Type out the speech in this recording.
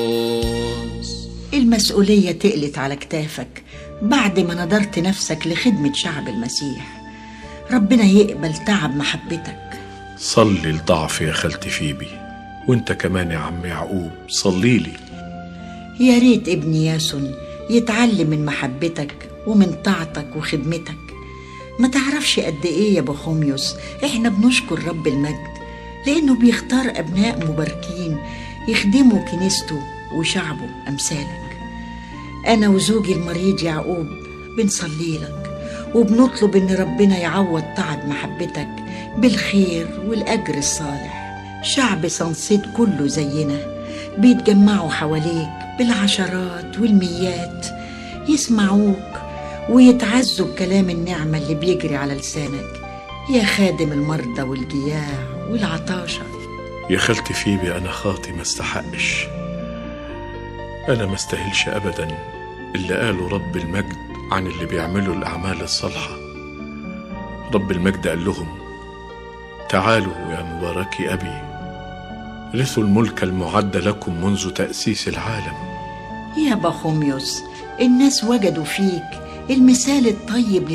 المسؤولية تقلت على كتافك بعد ما نظرت نفسك لخدمة شعب المسيح. ربنا يقبل تعب محبتك. صلي لضعفي يا خالتي فيبي، وانت كمان يا عم يعقوب صلي لي. يا ريت ابني ياسون يتعلم من محبتك ومن طاعتك وخدمتك. ما تعرفش قد ايه يا بخوميوس احنا بنشكر رب المجد لانه بيختار ابناء مباركين يخدموا كنيسته وشعبه امثالك. انا وزوجي المريض يعقوب بنصلي لك وبنطلب ان ربنا يعوض تعب محبتك بالخير والاجر الصالح. شعب صنصيد كله زينا بيتجمعوا حواليك بالعشرات والميات يسمعوك ويتعزوا بكلام النعمة اللي بيجري على لسانك يا خادم المرضى والجياع والعطاشة. يا خالتي فيبي أنا خاطي ما استحقش، أنا ما استاهلش أبدا اللي قاله رب المجد عن اللي بيعملوا الأعمال الصالحة. رب المجد قال لهم تعالوا يا مباركي أبي رثوا الملك المعد لكم منذ تأسيس العالم. يا بخوميوس الناس وجدوا فيك المثال الطيب